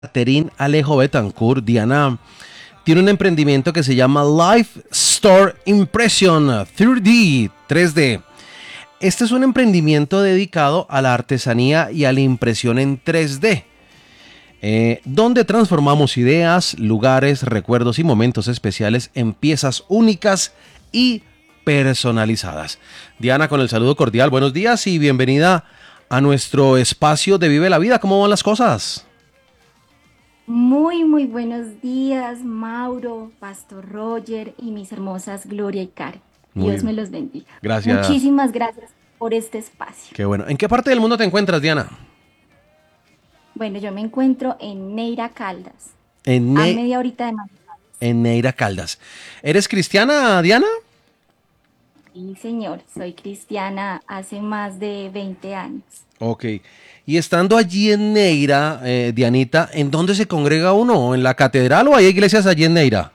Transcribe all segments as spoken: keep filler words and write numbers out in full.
Caterín Alejo Betancourt. Diana tiene un emprendimiento que se llama Life Store Impression tres D. tres D. Este es un emprendimiento dedicado a la artesanía y a la impresión en tres D, eh, donde transformamos ideas, lugares, recuerdos y momentos especiales en piezas únicas y personalizadas. Diana, con el saludo cordial, buenos días y bienvenida a nuestro espacio de Vive la Vida. ¿Cómo van las cosas? Muy, muy buenos días, Mauro, Pastor Roger y mis hermosas Gloria y Karen. Muy Dios bien. me los bendiga. Gracias. Muchísimas gracias por este espacio. Qué bueno. ¿En qué parte del mundo te encuentras, Diana? Bueno, yo me encuentro en Neira Caldas, En, a Ne- media horita de Manizales. en Neira Caldas. ¿Eres cristiana, Diana? Sí, señor, soy cristiana hace más de veinte años. Ok. Y estando allí en Neira, eh, Dianita, ¿en dónde se congrega uno? ¿En la catedral o hay iglesias allí en Neira?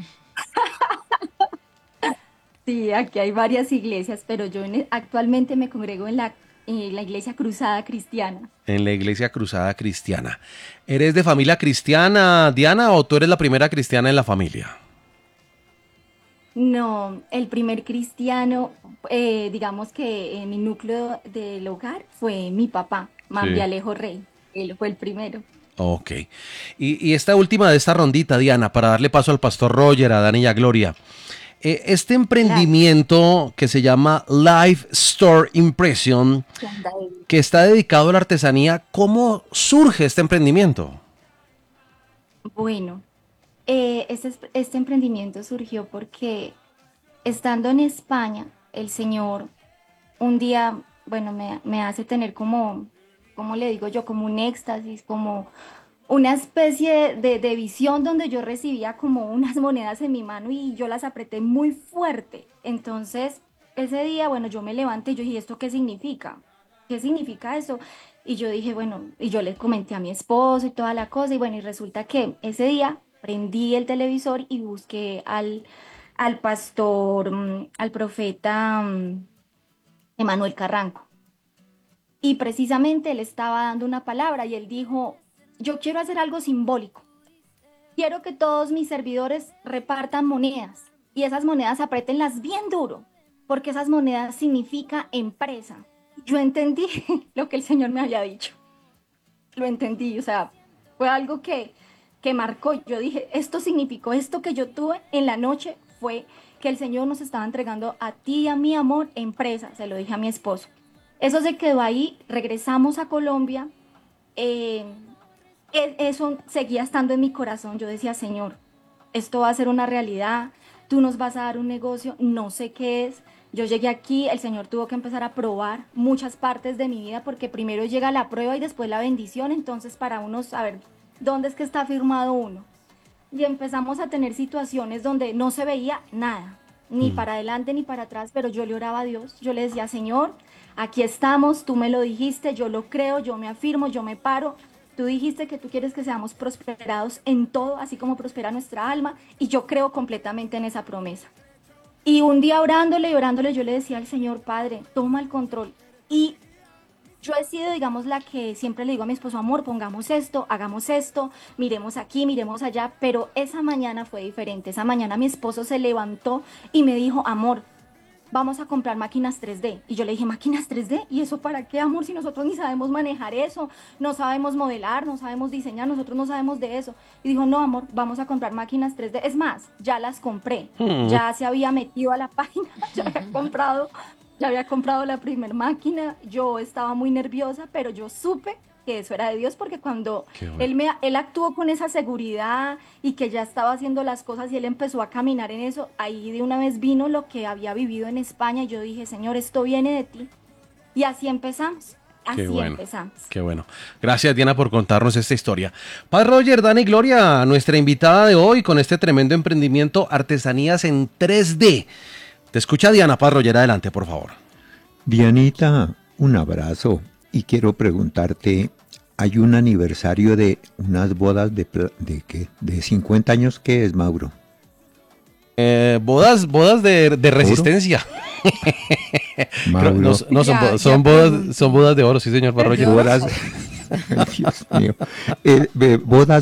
Sí, aquí hay varias iglesias, pero yo en- actualmente me congrego en la, en la Iglesia Cruzada Cristiana. En la iglesia Cruzada Cristiana. ¿Eres de familia cristiana, Diana, o tú eres la primera cristiana en la familia? No, el primer cristiano, eh, digamos que en mi núcleo del hogar fue mi papá, Sí. Mambialejo Rey. Él fue el primero. Ok. Y, y esta última de esta rondita, Diana, para darle paso al pastor Roger, a Dani y a Gloria. Eh, este Claro. emprendimiento que se llama Life Store Impression, Tienda de- que está dedicado a la artesanía, ¿cómo surge este emprendimiento? Bueno, eh, este, es- este emprendimiento surgió porque estando en España, el Señor un día, bueno, me, me hace tener como, ¿cómo le digo yo? Como un éxtasis, como una especie de, de visión donde yo recibía como unas monedas en mi mano y yo las apreté muy fuerte. Entonces, ese día, bueno, yo me levanté y yo dije, ¿esto qué significa? ¿Qué significa eso? Y yo dije, bueno, y yo le comenté a mi esposo y toda la cosa, y bueno, y resulta que ese día prendí el televisor y busqué al, al pastor, mm, al profeta mm, Emanuel Carranco. Y precisamente él estaba dando una palabra y él dijo, yo quiero hacer algo simbólico. Quiero que todos mis servidores repartan monedas y esas monedas apriétenlas bien duro, porque esas monedas significa empresa. Yo entendí lo que el Señor me había dicho. Lo entendí, o sea, fue algo que, que marcó. Yo dije, esto significó, esto que yo tuve en la noche fue que el Señor nos estaba entregando a ti y a mi amor empresa, se lo dije a mi esposo. Eso se quedó ahí, regresamos a Colombia, eh, e- eso seguía estando en mi corazón. Yo decía, Señor, esto va a ser una realidad, tú nos vas a dar un negocio, no sé qué es. Yo llegué aquí, el Señor tuvo que empezar a probar muchas partes de mi vida porque primero llega la prueba y después la bendición, entonces para uno saber dónde es que está firmado uno. Y empezamos a tener situaciones donde no se veía nada, ni Mm. para adelante ni para atrás, pero yo le oraba a Dios, yo le decía, Señor, aquí estamos, tú me lo dijiste, yo lo creo, yo me afirmo, yo me paro. Tú dijiste que tú quieres que seamos prosperados en todo, así como prospera nuestra alma, y yo creo completamente en esa promesa. Y un día orándole y orándole, yo le decía al Señor, Padre, toma el control. Y yo he sido, digamos, la que siempre le digo a mi esposo, amor, pongamos esto, hagamos esto, miremos aquí, miremos allá, pero esa mañana fue diferente. Esa mañana mi esposo se levantó y me dijo, amor, vamos a comprar máquinas tres D. Y yo le dije, ¿máquinas tres D? ¿Y eso para qué, amor? Si nosotros ni sabemos manejar eso, no sabemos modelar, no sabemos diseñar, nosotros no sabemos de eso. Y dijo, no, amor, vamos a comprar máquinas tres D. Es más, ya las compré, Mm. ya se había metido a la página, ya había comprado, ya había comprado la primer máquina. Yo estaba muy nerviosa, pero yo supe que eso era de Dios porque cuando Qué bueno. él, me, él actuó con esa seguridad y que ya estaba haciendo las cosas y él empezó a caminar en eso, ahí de una vez vino lo que había vivido en España y yo dije, Señor, esto viene de ti. Y así empezamos, Qué así bueno, empezamos. qué bueno. Gracias, Diana, por contarnos esta historia. Padre Roger, Dani y Gloria, nuestra invitada de hoy con este tremendo emprendimiento Artesanías en tres D. Te escucha Diana, Padre Roger, adelante, por favor. Dianita, un abrazo y quiero preguntarte, hay un aniversario de unas bodas de, pla- de qué, de cincuenta años, ¿qué es, Mauro? Eh, bodas, bodas de, de ¿Oro? resistencia. Creo- no, Mauro, no son, Ya, bo- ya son bodas, son pregunto. bodas de oro, sí, señor Padre Roger. bodas, Dios mío. Eh, eh, bodas